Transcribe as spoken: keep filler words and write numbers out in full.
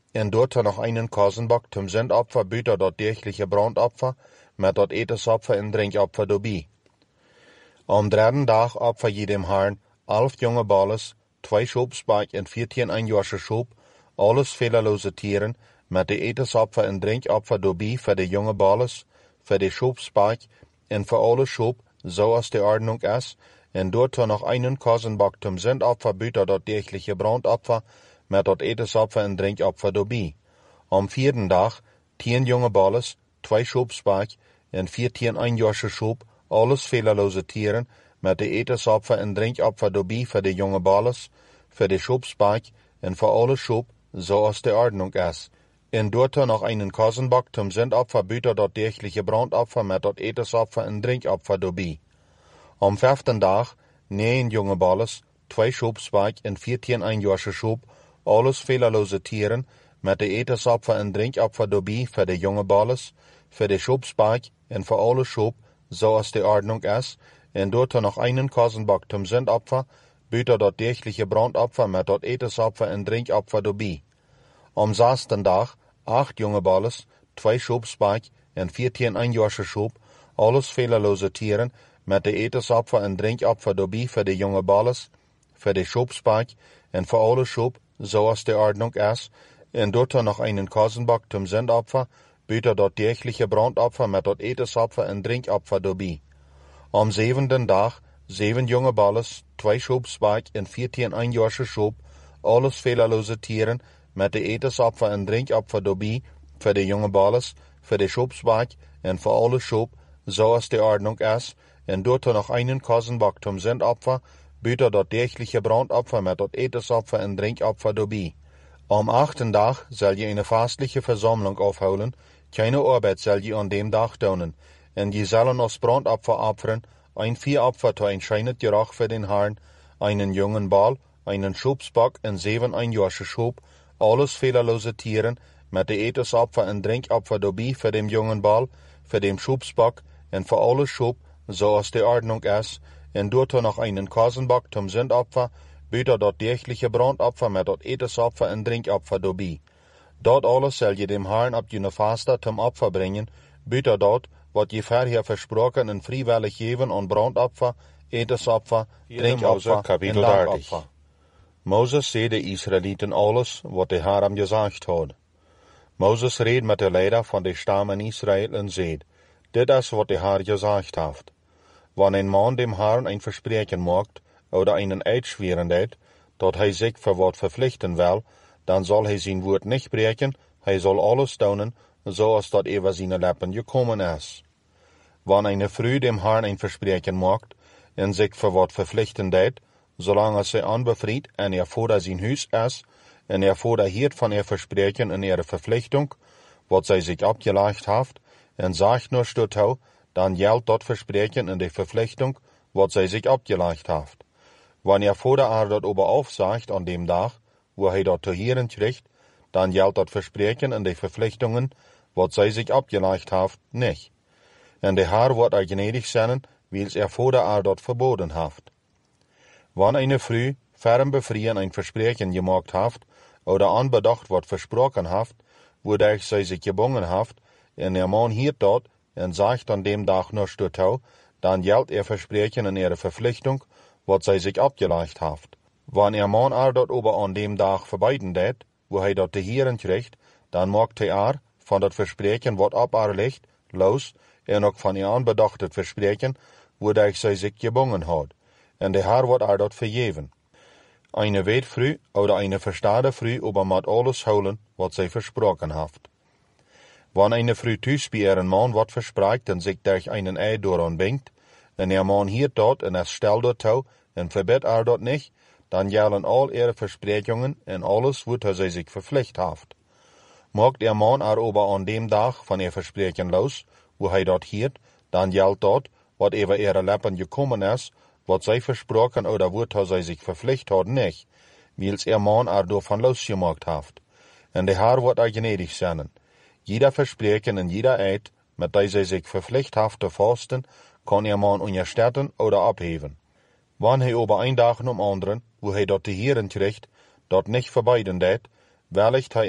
en dort er noch einen Kosenbock zum Sündopfer, büter dort kirchliche Brandopfer, met dort Etesopfer en Drinkopfer dobie. Am dritten Tag opfer je dem Herrn elf junge balles, twee schopsbak en vierzehn einjährige schop, alles fehlerlose Tieren, met de Etesopfer en Drinkopfer dobie für de junge balles, für de schopsbak en für alle schop, so als de Ordnung is, en dort er noch einen Kosenbock zum Sündopfer, büter dort kirchliche Brandopfer, met dort Etesopfer en Drinkopfer dobie. Am vierten Tag tien junge balles, twee schopsbak en vierzehn einjährige schop, alles fehlerlose Tieren, met de Etesopfer en Drinkopfer dobie für de junge balles, für de schopsbak en für alle schop, so als de Ordnung is. En dort er noch einen Kosenbock zum Sündopfer, büter dort kirchliche Brandopfer, met dort Etesopfer en Drinkopfer dobie. Am vijften Tag negen junge balles, twee schopsbak en vierzehn einjährige schop, alles fehlerlose Tieren, met de Etesopfer en Drinkopfer dobie für de junge balles, für de schopsbak en für alle schop, so als de Ordnung is, en dort er noch einen Kosenbock zum Sündopfer, büter dort kirchliche Brandopfer, met dort Etesopfer en Drinkopfer dobie. Am zesden Tag acht junge balles, twee schopsbak en vierzehn einjährige schop, alles fehlerlose Tieren, met de Etesopfer en Drinkopfer dobie für de junge balles, für de schopsbak en für alle schop, so als de Ordnung is, en dort er noch einen Kosenbock zum Sündopfer, büter dort kirchliche Brandopfer, met dort Etesopfer en Drinkopfer dobie. Am zevenden Tag zeven junge balles, twee schopsbak en vierzehn einjährige schop, alles fehlerlose Tieren, met de Etesopfer en Drinkopfer dobie, für de junge balles, für de schopsbak en für alle schop, so als de Ordnung is, en dort er noch einen Kosenbock zum Sündopfer, büter dort kirchliche Brandopfer, met dort Etesopfer en Drinkopfer dobie. Am achten Tag soll je eine fastliche Versammlung aufholen, keine Arbeit soll je an dem Tag tun, en je sollen als Brandopfer opfern, ein Viehopfer zu ein scheinet Geruch für den Herrn, einen jungen Ball, einen Schopsbock en zeven einjährige schop, alles fehlerlose Tieren, met de Etesopfer en Drinkopfer dobie für den jungen Ball, für den Schopsbock en für alle schop, so als de Ordnung is, en dort er noch einen Kosenbock zum Sündopfer, büter dort kirchliche Brandopfer, met dort Etesopfer en Drinkopfer dobie. Dort alles soll je dem Herrn ab jene Faste zum Opfer bringen, büter dort, wat je vorher versprochen en freiwillig geven an Brandopfer, Etesopfer, Drinkopfer en Dankopfer. Moses zei de Israeliten alles, wat de Herr hem gezegd had. Moses reed met de leider van de stammen Israël en zei, dit is wat de Herr gezegd heeft. Wanneer een man dem Herrn ein Versprechen macht, oder einen Eid schweren lässt, dat hij zich voor wat verpflichten will, dan zal hij zijn woord nicht breken, hij zal alles tun, zoals dat über seine Lippen gekommen is. Wanneer eine Frau dem Herrn ein Versprechen macht, en sich voor wat verpflichten lässt, solange sie anbefreit en er vor sein Huis is, en er vor hiert van ihr Versprechen en ihre Verpflichtung, wat zij sich abgelegt heeft, en sagt nur stut dann geldt dat Versprechen en de Verpflichtung, wat zij sich abgelegt heeft. Wanneer Vader er dat ober aufsagt an dem Tag, wo hij dat te hieren kriegt, dann geldt dat Versprechen en de Verpflichtungen, wat zij sich abgelegt heeft, nicht. En de Herr wordt er gnädig zijn, wils er Vader er dat verboden heeft. Wann eine Frau ferm befrien ein Versprechen gemacht heeft, oder anbedacht wat versprochen heeft, wodurch zij sich gebungen heeft, en der Mann hiert dat, en sagt an dem Tag nur stutau, dann geldt er Versprechen en ihre Verpflichtung, wat zij sich abgelegt heeft. Wann er Mann er dat ober an dem Tag verbeiden det, wo hij dat te hieren kriegt, dann maakt hij er van dat Versprechen wat ab er legt, los, en ook van ihr anbedachtet Versprechen, wodurch zij sich gebungen hat. En de Herr wordt er dat vergeven. Eine Weetfrau oder eine verstade Frau ober mat alles holen, wat zij versprochen heeft. Wann eine Frau thuis bij ihren Mann wat verspricht en zich durch einen Eid doran bingt, en ihr Mann hiert dat en es stellt dat toe, en verbiedt er dat nicht, dann gelden all ihre Versprechungen en alles, wozu sie sich verpflicht heeft. Maakt ihr Mann er ober an dem Tag van ihr Versprechen los, wo hij dat hiert, dann geldt dat, wat über ihre Lippen gekommen is, wat zij versprochen oder wozu sie sich verpflicht hat, nicht, wils ihr Mann er davon losgemacht heeft. En de Herr wordt er gnädig zijn. Jeder Versprechen en jeder Eid, mit der sie sich verpflicht heeft te fasten, kann ihr Mann unterstützen oder abheben. Wann hij ober ein Tag um anderen, wo hij dat te hieren kriegt, dat nicht verbeiden det, wellicht hij